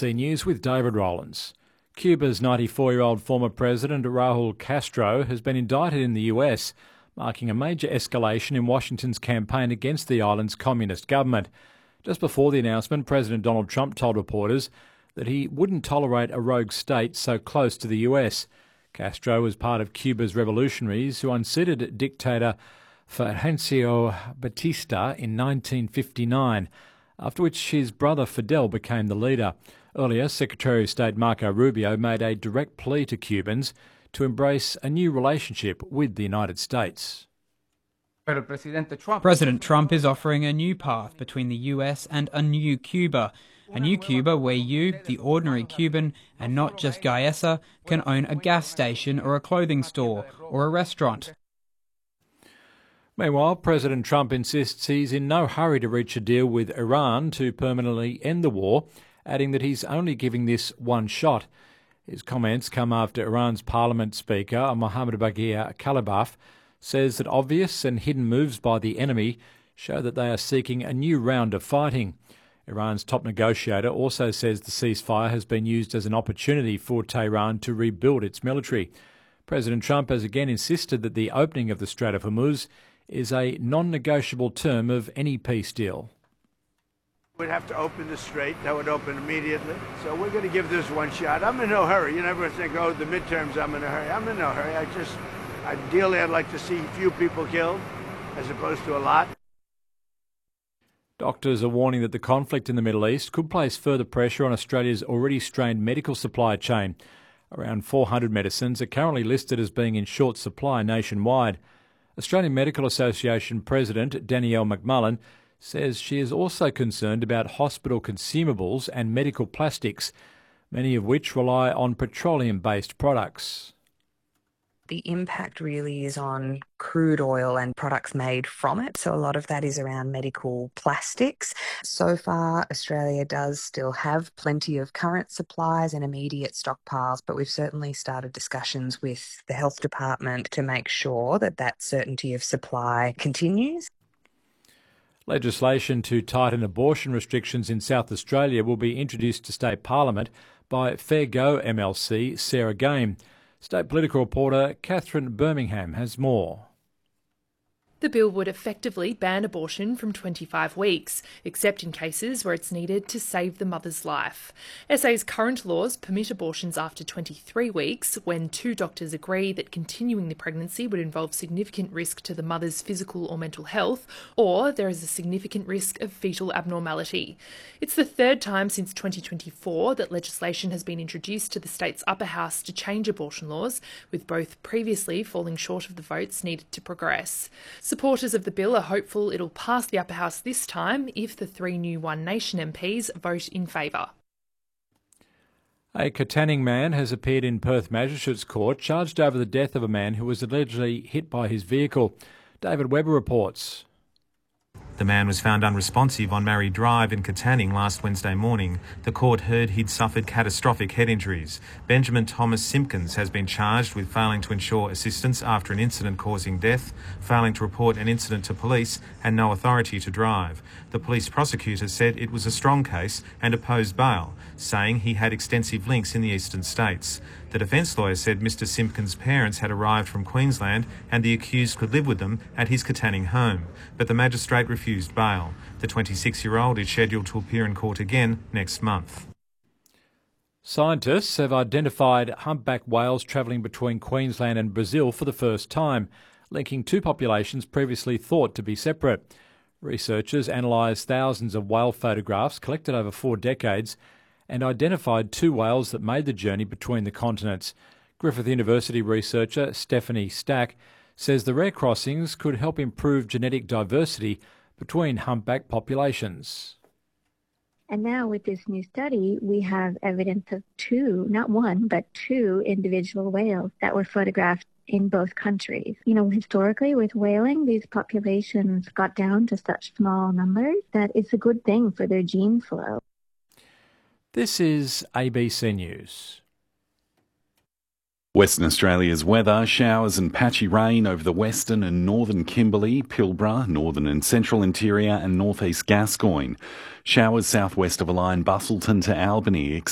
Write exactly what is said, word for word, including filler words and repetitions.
C News with David Rowlands. Cuba's ninety-four-year-old former president Raul Castro has been indicted in the U S, marking a major escalation in Washington's campaign against the island's communist government. Just before the announcement, President Donald Trump told reporters that he wouldn't tolerate a rogue state so close to the U S. Castro was part of Cuba's revolutionaries who unseated dictator Fulgencio Batista in nineteen fifty-nine, after which his brother Fidel became the leader. Earlier, Secretary of State Marco Rubio made a direct plea to Cubans to embrace a new relationship with the United States. President Trump is offering a new path between the U S and a new Cuba. A new Cuba where you, the ordinary Cuban, and not just Gaesa, can own a gas station or a clothing store or a restaurant. Meanwhile, President Trump insists he's in no hurry to reach a deal with Iran to permanently end the war, adding that he's only giving this one shot. His comments come after Iran's parliament speaker, Mohammad Bagher Khalibaf, says that obvious and hidden moves by the enemy show that they are seeking a new round of fighting. Iran's top negotiator also says the ceasefire has been used as an opportunity for Tehran to rebuild its military. President Trump has again insisted that the opening of the Strait of Hormuz is a non-negotiable term of any peace deal. We'd have to open the strait. That would open immediately. So we're going to give this one shot. I'm in no hurry. You never think, oh, the midterms, I'm in a hurry. I'm in no hurry. I just, ideally, I'd like to see few people killed as opposed to a lot. Doctors are warning that the conflict in the Middle East could place further pressure on Australia's already strained medical supply chain. Around four hundred medicines are currently listed as being in short supply nationwide. Australian Medical Association President Danielle McMullen says she is also concerned about hospital consumables and medical plastics, many of which rely on petroleum-based products. The impact really is on crude oil and products made from it. So a lot of that is around medical plastics. So far, Australia does still have plenty of current supplies and immediate stockpiles, but we've certainly started discussions with the Health Department to make sure that that certainty of supply continues. Legislation to tighten abortion restrictions in South Australia will be introduced to State Parliament by Fair Go M L C Sarah Game. State political reporter Catherine Birmingham has more. The bill would effectively ban abortion from twenty-five weeks, except in cases where it's needed to save the mother's life. S A's current laws permit abortions after twenty-three weeks when two doctors agree that continuing the pregnancy would involve significant risk to the mother's physical or mental health, or there is a significant risk of fetal abnormality. It's the third time since twenty twenty-four that legislation has been introduced to the state's upper house to change abortion laws, with both previously falling short of the votes needed to progress. Supporters of the bill are hopeful it'll pass the upper house this time if the three new One Nation M Ps vote in favour. A Katanning man has appeared in Perth Magistrates Court charged over the death of a man who was allegedly hit by his vehicle. David Webber reports. The man was found unresponsive on Marrie Drive in Katanning last Wednesday morning. The court heard he'd suffered catastrophic head injuries. Benjamin Thomas Simpkins has been charged with failing to ensure assistance after an incident causing death, failing to report an incident to police, and no authority to drive. The police prosecutor said it was a strong case and opposed bail, saying he had extensive links in the eastern states. The defence lawyer said Mister Simpkins' parents had arrived from Queensland and the accused could live with them at his Katanning home, but the magistrate refused bail. The twenty-six-year-old is scheduled to appear in court again next month. Scientists have identified humpback whales travelling between Queensland and Brazil for the first time, linking two populations previously thought to be separate. Researchers analysed thousands of whale photographs collected over four decades and identified two whales that made the journey between the continents. Griffith University researcher Stephanie Stack says the rare crossings could help improve genetic diversity between humpback populations. And now with this new study, we have evidence of two, not one, but two individual whales that were photographed in both countries. You know, historically with whaling, these populations got down to such small numbers that it's a good thing for their gene flow. This is A B C News. Western Australia's weather, showers and patchy rain over the western and northern Kimberley, Pilbara, northern and central interior and northeast Gascoyne. Showers southwest of a line Busselton to Albany.